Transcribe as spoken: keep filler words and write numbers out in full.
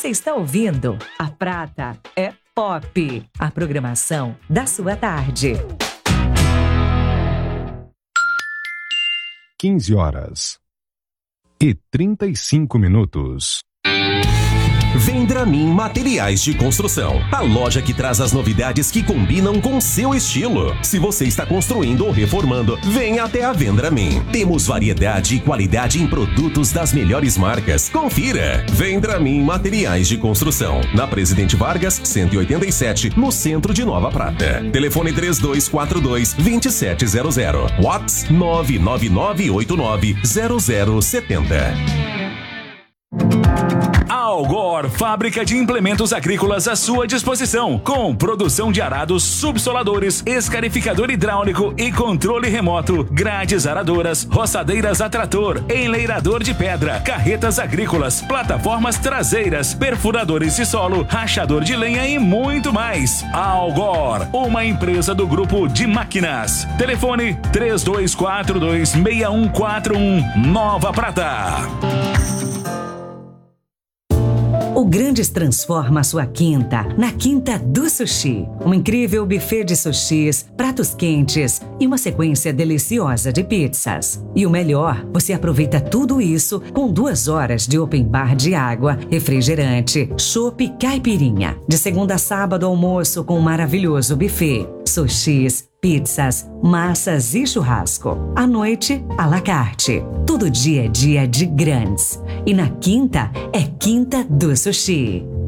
Você está ouvindo A Prata é Pop, a programação da sua tarde. quinze horas e trinta e cinco minutos. Vendramin Materiais de Construção, a loja que traz as novidades que combinam com seu estilo. Se você está construindo ou reformando, venha até a Vendramin. Temos variedade e qualidade em produtos das melhores marcas. Confira! Vendramin Materiais de Construção, na Presidente Vargas, cento e oitenta e sete, no centro de Nova Prata. Telefone três dois quatro dois, dois sete zero zero. WhatsApp nove nove nove oito nove zero zero sete zero. Algor, fábrica de implementos agrícolas à sua disposição, com produção de arados, subsoladores, escarificador hidráulico e controle remoto, grades aradoras, roçadeiras a trator, enleirador de pedra, carretas agrícolas, plataformas traseiras, perfuradores de solo, rachador de lenha e muito mais. Algor, uma empresa do grupo de máquinas. Telefone três dois quatro dois, seis um quatro um, Nova Prata. O Grandes transforma a sua quinta na Quinta do Sushi. Um incrível buffet de sushis, pratos quentes e uma sequência deliciosa de pizzas. E o melhor, você aproveita tudo isso com duas horas de open bar de água, refrigerante, chopp e caipirinha. De segunda a sábado, almoço com um maravilhoso buffet. Sushis, pizzas, massas e churrasco. À noite, à la carte. Todo dia é dia de grandes. E na quinta, é Quinta do Sushi.